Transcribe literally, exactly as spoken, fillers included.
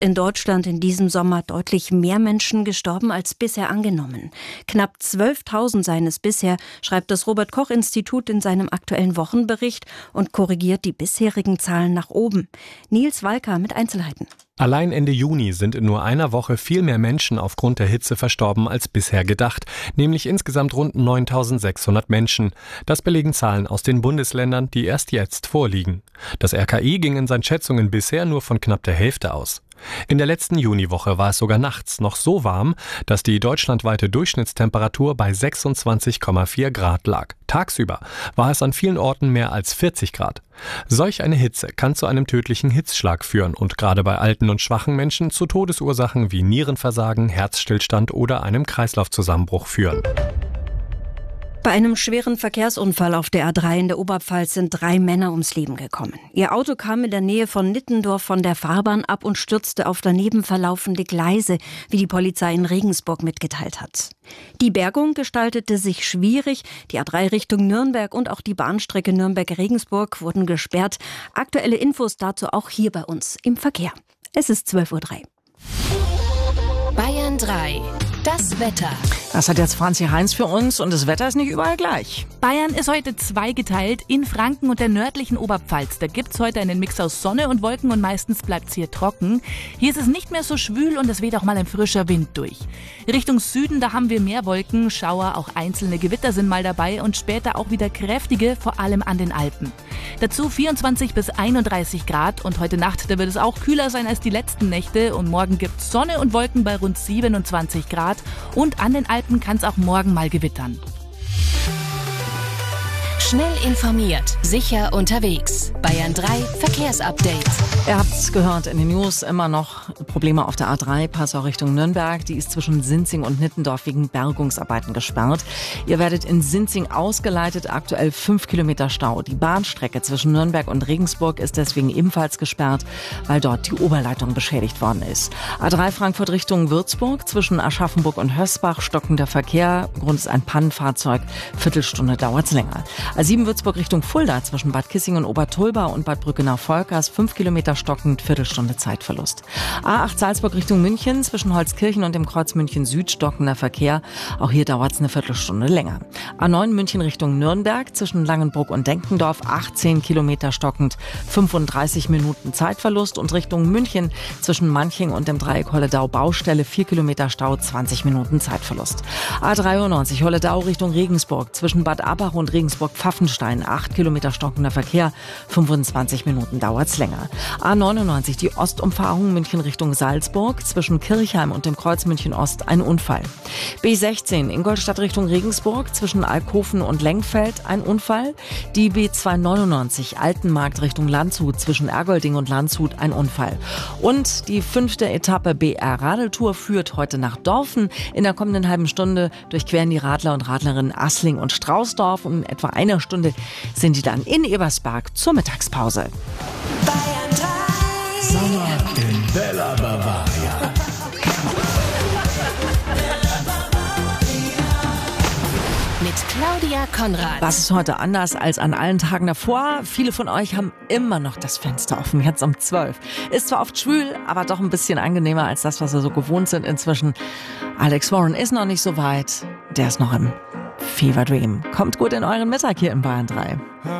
in Deutschland in diesem Sommer deutlich mehr Menschen gestorben als bisher angenommen. Knapp zwölftausend seien es bisher, schreibt das Robert-Koch-Institut in seinem aktuellen Wochenbericht und korrigiert die bisherigen Zahlen nach oben. Nils Walker mit Einzelheiten. Allein Ende Juni sind in nur einer Woche viel mehr Menschen aufgrund der Hitze verstorben als bisher gedacht, nämlich insgesamt rund neuntausendsechshundert Menschen. Das belegen Zahlen aus den Bundesländern, die erst jetzt vorliegen. Das R K I ging in seinen Schätzungen bisher nur von knapp der Hälfte aus. In der letzten Juniwoche war es sogar nachts noch so warm, dass die deutschlandweite Durchschnittstemperatur bei sechsundzwanzig Komma vier Grad lag. Tagsüber war es an vielen Orten mehr als vierzig Grad. Solch eine Hitze kann zu einem tödlichen Hitzschlag führen und gerade bei alten und schwachen Menschen zu Todesursachen wie Nierenversagen, Herzstillstand oder einem Kreislaufzusammenbruch führen. Bei einem schweren Verkehrsunfall auf der A drei in der Oberpfalz sind drei Männer ums Leben gekommen. Ihr Auto kam in der Nähe von Nittendorf von der Fahrbahn ab und stürzte auf daneben verlaufende Gleise, wie die Polizei in Regensburg mitgeteilt hat. Die Bergung gestaltete sich schwierig. Die A drei Richtung Nürnberg und auch die Bahnstrecke Nürnberg-Regensburg wurden gesperrt. Aktuelle Infos dazu auch hier bei uns im Verkehr. Es ist zwölf Uhr drei. Bayern drei. Das Wetter. Das hat jetzt Franzi Heinz für uns und das Wetter ist nicht überall gleich. Bayern ist heute zweigeteilt. In Franken und der nördlichen Oberpfalz. Da gibt's heute einen Mix aus Sonne und Wolken und meistens bleibt's hier trocken. Hier ist es nicht mehr so schwül und es weht auch mal ein frischer Wind durch. Richtung Süden, da haben wir mehr Wolken, Schauer, auch einzelne Gewitter sind mal dabei und später auch wieder kräftige, vor allem an den Alpen. Dazu vierundzwanzig bis einunddreißig Grad und heute Nacht, da wird es auch kühler sein als die letzten Nächte und morgen gibt's Sonne und Wolken bei rund siebenundzwanzig Grad und an den Alpen kann es auch morgen mal gewittern. Schnell informiert, sicher unterwegs. Bayern drei Verkehrsupdate. Ihr habt es gehört in den News, immer noch Probleme auf der A drei, Passau Richtung Nürnberg. Die ist zwischen Sinzing und Nittendorf wegen Bergungsarbeiten gesperrt. Ihr werdet in Sinzing ausgeleitet, aktuell fünf Kilometer Stau. Die Bahnstrecke zwischen Nürnberg und Regensburg ist deswegen ebenfalls gesperrt, weil dort die Oberleitung beschädigt worden ist. A drei Frankfurt Richtung Würzburg, zwischen Aschaffenburg und Hösbach stockender Verkehr. Grund ist ein Pannenfahrzeug, Viertelstunde dauert's länger. A sieben Würzburg Richtung Fulda, zwischen Bad Kissing und Obertulba und Bad Brückenau-Volkers, fünf Kilometer stockend, Viertelstunde Zeitverlust. A acht Salzburg Richtung München, zwischen Holzkirchen und dem Kreuz München Süd stockender Verkehr. Auch hier dauert es eine Viertelstunde länger. A neun München Richtung Nürnberg, zwischen Langenbruck und Denkendorf, achtzehn Kilometer stockend, fünfunddreißig Minuten Zeitverlust. Und Richtung München, zwischen Manching und dem Dreieck Holledau Baustelle, vier Kilometer Stau, zwanzig Minuten Zeitverlust. A dreiundneunzig Holledau Richtung Regensburg, zwischen Bad Abach und Regensburg-Pfaffenstein, acht Kilometer stockender Verkehr, fünfundzwanzig Minuten dauert's länger. A neunundneunzig, die Ostumfahrung München Richtung Salzburg, zwischen Kirchheim und dem Kreuz München Ost, ein Unfall. B sechzehn, Ingolstadt Richtung Regensburg, zwischen Alkoven und Lengfeld, ein Unfall. Die B zweihundertneunundneunzig, Altenmarkt Richtung Landshut, zwischen Ergolding und Landshut, ein Unfall. Und die fünfte Etappe B R Radeltour führt heute nach Dorfen. In der kommenden halben Stunde durchqueren die Radler und Radlerinnen Assling und Straußdorf. Um etwa einer Stunde sind die dann in Ebersberg zur Mittagspause. Bayern drei. Sommer in Bella Bavaria. Mit Claudia Konrad. Was ist heute anders als an allen Tagen davor? Viele von euch haben immer noch das Fenster offen, jetzt um zwölf. Ist zwar oft schwül, aber doch ein bisschen angenehmer als das, was wir so gewohnt sind inzwischen. Alex Warren ist noch nicht so weit. Der ist noch im Fever Dream. Kommt gut in euren Mittag hier in Bayern drei.